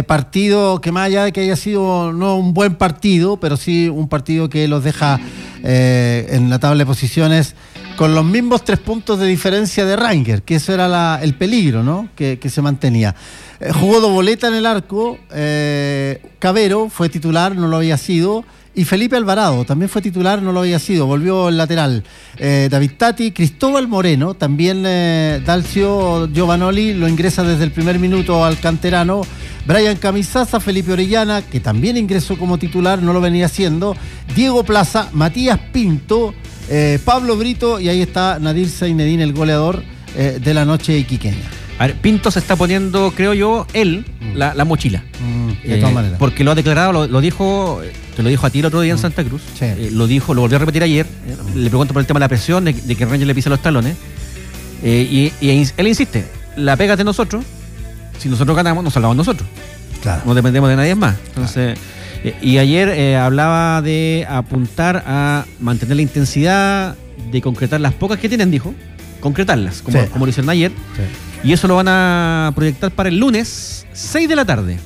partido que más allá de que haya sido no un buen partido, pero sí un partido que los deja en la tabla de posiciones con los mismos 3 puntos de diferencia de Rangers, que eso era el peligro, ¿no? Que se mantenía. Jugó Doboleta en el arco, Cavero fue titular, no lo había sido, y Felipe Alvarado también fue titular, no lo había sido, volvió el lateral. David Tati, Cristóbal Moreno, también Dalcio Giovanoli lo ingresa desde el primer minuto al canterano. Brian Camisaza, Felipe Orellana, que también ingresó como titular, no lo venía haciendo. Diego Plaza, Matías Pinto, Pablo Brito, y ahí está Nadir Zeinedine, el goleador de la noche iquiqueña. A ver, Pinto se está poniendo, creo yo, la mochila. De todas maneras. Porque lo ha declarado, lo dijo, te lo dijo a ti el otro día en Santa Cruz. Sí. Lo volvió a repetir ayer. Le pregunto por el tema de la presión, de que Rangers le pisa los talones. Y él insiste, la pega de nosotros. Si nosotros ganamos, nos salvamos nosotros. Claro. No dependemos de nadie más. Entonces, y ayer hablaba de apuntar a mantener la intensidad, de concretar las pocas que tienen, dijo. Concretarlas, como lo hicieron ayer. Sí. Y eso lo van a proyectar para el lunes, 6 de la tarde.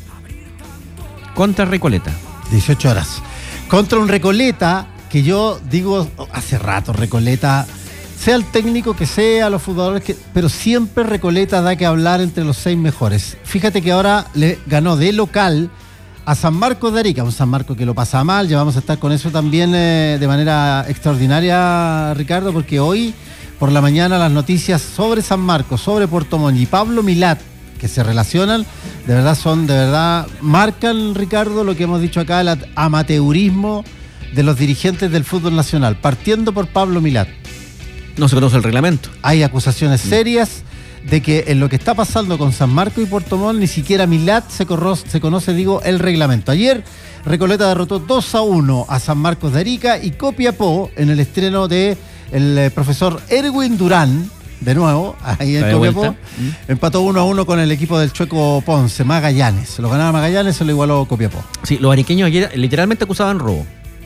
Contra Recoleta. 18 horas. Contra un Recoleta que yo digo hace rato, Recoleta, sea el técnico que sea, los futboladores pero siempre Recoleta da que hablar entre los 6 mejores. Fíjate que ahora le ganó de local a San Marcos de Arica, un San Marcos que lo pasa mal. Ya vamos a estar con eso también de manera extraordinaria, Ricardo, porque hoy por la mañana las noticias sobre San Marcos, sobre Puerto Montt y Pablo Milat, que se relacionan, de verdad marcan, Ricardo, lo que hemos dicho acá, el amateurismo de los dirigentes del fútbol nacional, partiendo por Pablo Milat. No se conoce el reglamento. Hay acusaciones serias de que en lo que está pasando con San Marcos y Puerto Montt, ni siquiera Milat se conoce, el reglamento. Ayer Recoleta derrotó 2-1 a San Marcos de Arica y Copiapó en el estreno de el profesor Erwin Durán, de nuevo, ahí en Copiapó, empató 1-1 con el equipo del Chueco Ponce, Magallanes. Se lo ganaba Magallanes, se lo igualó Copiapó. Sí, los ariqueños ayer literalmente acusaban robo.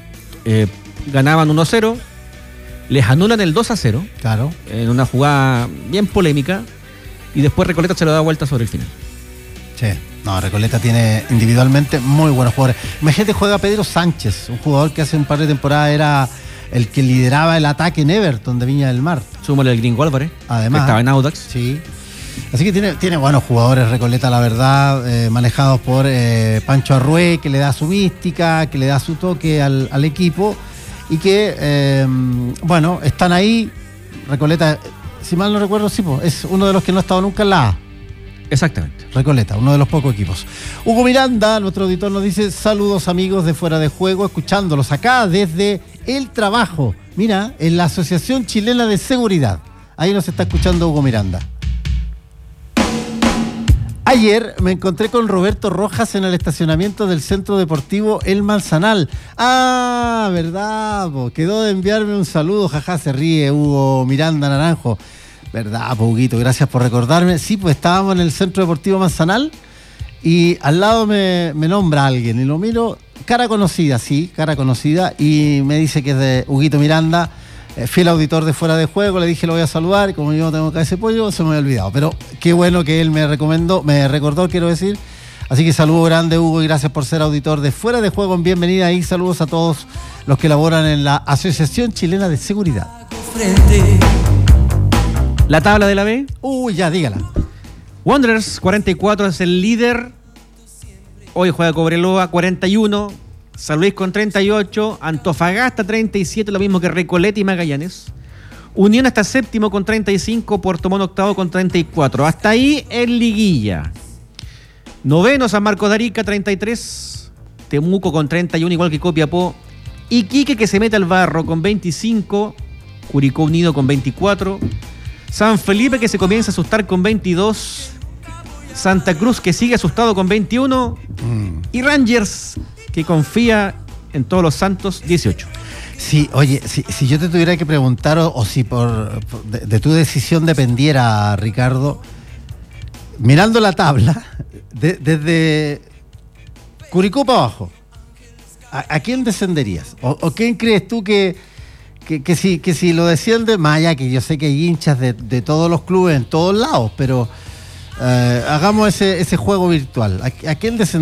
Ganaban 1-0, les anulan el 2-0, claro, en una jugada bien polémica, y después Recoleta se lo da vuelta sobre el final. Sí, no, Recoleta tiene individualmente muy buenos jugadores. Imagínate, juega Pedro Sánchez, un jugador que hace un par de temporadas era el que lideraba el ataque en Everton de Viña del Mar. Súmale el Gringo Álvarez, además, que estaba en Audax. Sí. Así que tiene buenos jugadores Recoleta, la verdad, manejados por Pancho Arrué, que le da su mística, que le da su toque al equipo, y que, están ahí. Recoleta, si mal no recuerdo, sí, es uno de los que no ha estado nunca en la A. Exactamente. Recoleta, uno de los pocos equipos. Hugo Miranda, nuestro auditor, nos dice: saludos amigos de Fuera de Juego, escuchándolos acá desde el trabajo. Mira, en la Asociación Chilena de Seguridad. Ahí nos está escuchando Hugo Miranda. Ayer me encontré con Roberto Rojas en el estacionamiento del Centro Deportivo El Manzanal. Ah, verdad, quedó de enviarme un saludo, jaja, se ríe Hugo Miranda Naranjo. Verdad, Huguito, gracias por recordarme. Sí, pues estábamos en el Centro Deportivo Manzanal y al lado me nombra alguien y lo miro, cara conocida, y me dice que es de Huguito Miranda, fiel auditor de Fuera de Juego. Le dije lo voy a saludar y como yo no tengo cabeza de pollo, se me había olvidado. Pero qué bueno que él me recordó, quiero decir. Así que saludo grande, Hugo, y gracias por ser auditor de Fuera de Juego. Bienvenida y saludos a todos los que laboran en la Asociación Chilena de Seguridad. La tabla de la B. Ya, dígala. Wanderers 44 es el líder. Hoy juega Cobreloa 41. San Luis con 38. Antofagasta 37, lo mismo que Recoleta y Magallanes. Unión está séptimo con 35. Puerto Montt octavo con 34. Hasta ahí en liguilla. Noveno San Marcos de Arica 33. Temuco con 31, igual que Copiapó. Iquique, que se mete al barro, con 25. Curicó Unido con 24. San Felipe, que se comienza a asustar, con 22. Santa Cruz, que sigue asustado, con 21. Y Rangers, que confía en todos los santos, 18. Sí, oye, si yo te tuviera que preguntar, o si de tu decisión dependiera, Ricardo, mirando la tabla, desde Curicó para abajo, ¿a quién descenderías? ¿O quién crees tú que si lo desciende, más allá que yo sé que hay hinchas de todos los clubes en todos lados, pero hagamos ese juego virtual? ¿A quién descenderías?